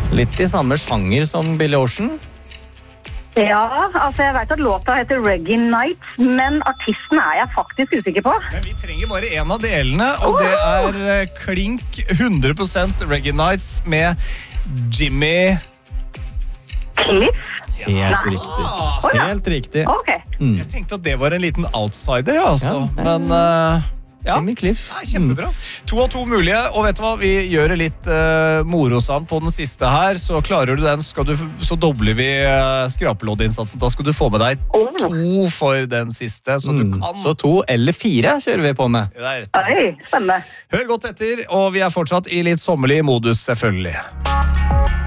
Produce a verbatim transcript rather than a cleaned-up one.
Litt i samme sjanger som Billy Ocean. Ja, altså jeg vet at låta heter Reggae Nights, men artisten er jeg faktisk usikker på. Men vi trenger bare en av delene, og det er eh, klink hundre prosent Reggae Nights med Jimmy Cliff? Helt Ja. riktig. Å, ja. Helt riktig. Ok. Jeg tenkte at det var en liten outsider, ja, altså. Ja, det- Men eh, ja, Jimmy Cliff. Nei, kjempebra. To og to mulige, og vet du hva? Vi gjør det litt uh, morosamt på den siste her, så klarer du den, skal du, så dobler vi uh, skrapeloddinnsatsen. Da skal du få med deg Oh. to for den siste, så du Mm. kan... Så to eller fire kjører vi på med. Det er rett. Oi, spennende. Hør godt etter, og vi er fortsatt i litt sommerlig modus, selvfølgelig.